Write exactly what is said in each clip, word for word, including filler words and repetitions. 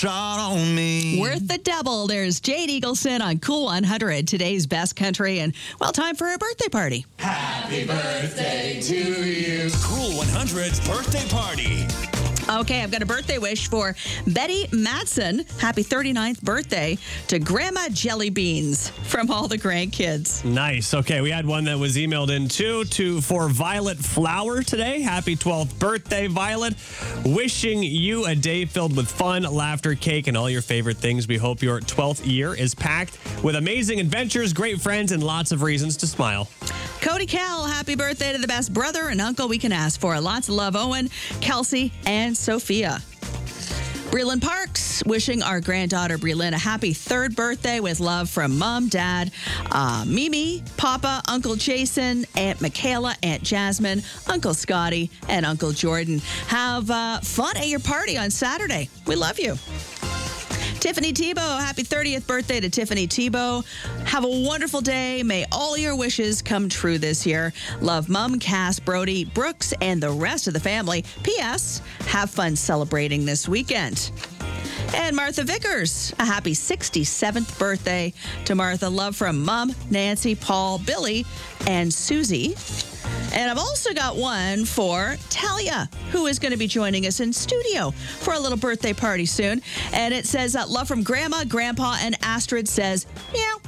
Shot on me. Worth the double. There's Jade Eagleson on Cool one hundred, today's best country, and, well, time for a birthday party. Happy birthday to you. Cool one hundred's birthday party. Okay, I've got a birthday wish for Betty Matson. Happy thirty-ninth birthday to Grandma Jelly Beans from all the grandkids. Nice. Okay, we had one that was emailed in too to for Violet Flower today. Happy twelfth birthday, Violet. Wishing you a day filled with fun, laughter, cake, and all your favorite things. We hope your twelfth year is packed with amazing adventures, great friends, and lots of reasons to smile. Cody Kell, happy birthday to the best brother and uncle we can ask for. Lots of love, Owen, Kelsey, and Sophia. Breland Parks, wishing our granddaughter Breland a happy third birthday with love from Mom, Dad, uh, Mimi, Papa, Uncle Jason, Aunt Michaela, Aunt Jasmine, Uncle Scotty, and Uncle Jordan. Have uh, fun at your party on Saturday. We love you. Tiffany Tebow, happy thirtieth birthday to Tiffany Tebow. Have a wonderful day. May all your wishes come true this year. Love Mom, Cass, Brody, Brooks, and the rest of the family. P S. Have fun celebrating this weekend. And Martha Vickers, a happy sixty-seventh birthday to Martha. Love from Mom, Nancy, Paul, Billy, and Susie. And I've also got one for Talia, who is going to be joining us in studio for a little birthday party soon. And it says, uh, love from Grandma, Grandpa, and Astrid says, meow.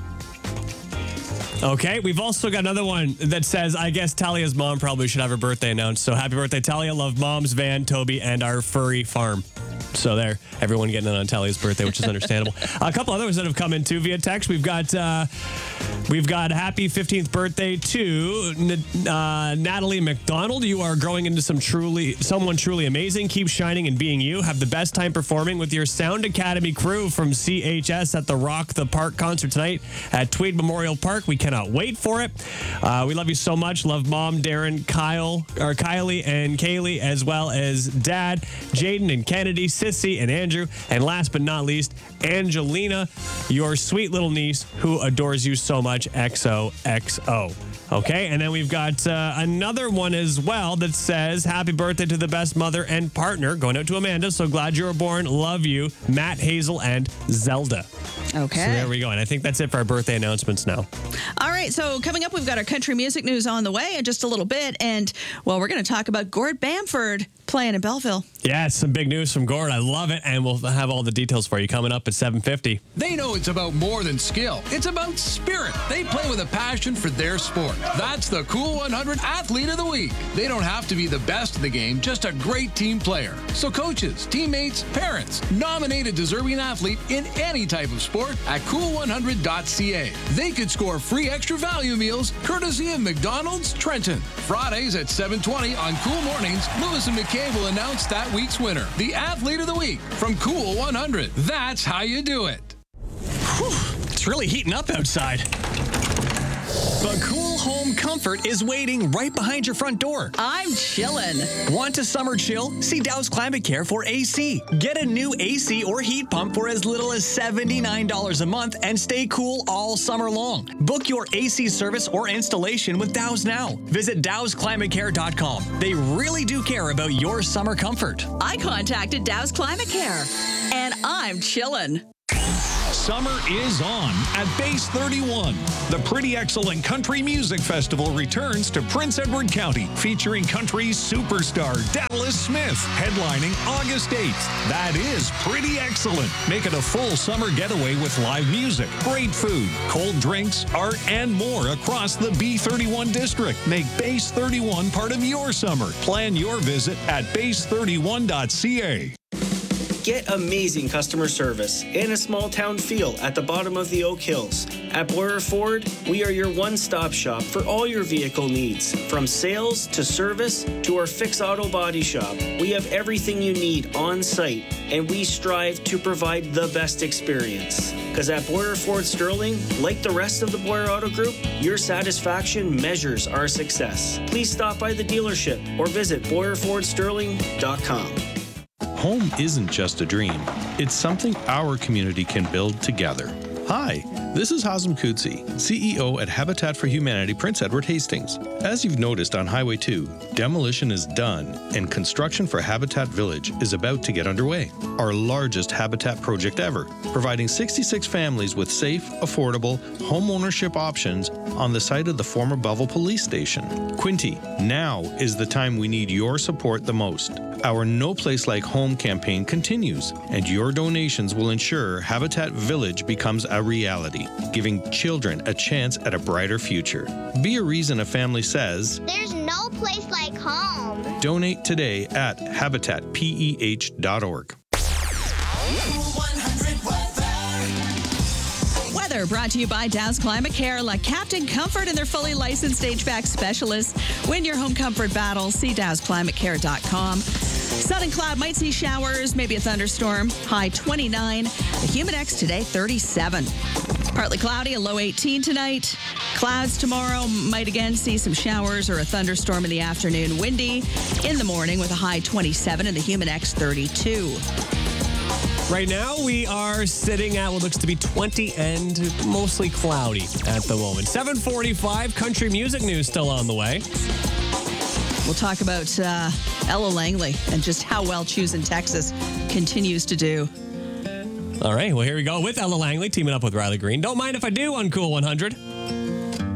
Okay, we've also got another one that says, I guess Talia's mom probably should have her birthday announced. So happy birthday, Talia. Love Moms, Van, Toby, and our furry farm. So there, everyone getting in on Talia's birthday, which is understandable. A couple others that have come in too via text. We've got uh, we've got happy fifteenth birthday to uh, Natalie McDonald. You are growing into some truly someone truly amazing. Keep shining and being you. Have the best time performing with your Sound Academy crew from C H S at the Rock the Park concert tonight at Tweed Memorial Park. We cannot wait for it. Uh, we love you so much. Love Mom, Darren, Kyle, or Kylie, and Kaylee, as well as Dad, Jaden, and Kennedy, Sissy, and Andrew. And last but not least, Angelina, your sweet little niece who adores you so much. X O X O. Okay, and then we've got uh, another one as well that says, happy birthday to the best mother and partner. Going out to Amanda. So glad you were born. Love you. Matt, Hazel, and Zelda. Okay. So there we go. And I think that's it for our birthday announcements now. All right. So coming up, we've got our country music news on the way in just a little bit. And, well, we're going to talk about Gord Bamford playing in Belleville. Yeah, it's some big news from Gord. I love it. And we'll have all the details for you coming up at seven fifty. They know it's about more than skill. It's about spirit. They play with a passion for their sport. That's the Cool one hundred Athlete of the Week. They don't have to be the best in the game, just a great team player. So coaches, teammates, parents, nominate a deserving athlete in any type of sport at cool one hundred dot c a. They could score free extra value meals courtesy of McDonald's Trenton. Fridays at seven twenty on Cool Mornings, Lewis and McKay will announce that week's winner, the Athlete of the Week from Cool one hundred. That's how you do it. Whew, it's really heating up outside. But Cool Home Comfort is waiting right behind your front door. I'm chillin'. Want a summer chill? See Dow's Climate Care for A C. Get a new A C or heat pump for as little as seventy-nine dollars a month and stay cool all summer long. Book your A C service or installation with Dow's now. Visit dows climate care dot com. They really do care about your summer comfort. I contacted Dow's Climate Care, and I'm chillin'. Summer is on at Base thirty-one. The Pretty Excellent Country Music Festival returns to Prince Edward County, featuring country superstar Dallas Smith, headlining August eighth. That is pretty excellent. Make it a full summer getaway with live music, great food, cold drinks, art, and more across the B thirty-one district. Make Base thirty-one part of your summer. Plan your visit at base thirty-one dot c a. Get amazing customer service and a small town feel at the bottom of the Oak Hills. At Boyer Ford, we are your one-stop shop for all your vehicle needs. From sales to service to our fix auto body shop, we have everything you need on site, and we strive to provide the best experience. Because at Boyer Ford Sterling, like the rest of the Boyer Auto Group, your satisfaction measures our success. Please stop by the dealership or visit boyer ford sterling dot com. Home isn't just a dream. It's something our community can build together. Hi, this is Hazem Kudsi, C E O at Habitat for Humanity Prince Edward Hastings. As you've noticed on Highway two, demolition is done and construction for Habitat Village is about to get underway. Our largest Habitat project ever, providing sixty-six families with safe, affordable home ownership options on the site of the former Belleville Police Station. Quinty, now is the time we need your support the most. Our No Place Like Home campaign continues, and your donations will ensure Habitat Village becomes a reality, giving children a chance at a brighter future. Be a reason a family says, "There's no place like home." Donate today at habitat peh dot org. Weather brought to you by Dow's Climate Care. Let Captain Comfort and their fully licensed H V A C specialists win your home comfort battle. See dows climate care dot com. Sun and cloud, might see showers, maybe a thunderstorm. High twenty-nine. The Humidex today, thirty-seven. Partly cloudy, a low eighteen tonight. Clouds tomorrow, might again see some showers or a thunderstorm in the afternoon. Windy in the morning with a high twenty-seven and the Humidex thirty-two. Right now, we are sitting at what looks to be twenty and mostly cloudy at the moment. seven forty-five, country music news still on the way. We'll talk about uh, Ella Langley and just how well Choose in Texas continues to do. All right, well, here we go with Ella Langley teaming up with Riley Green. Don't mind if I do on Cool one hundred.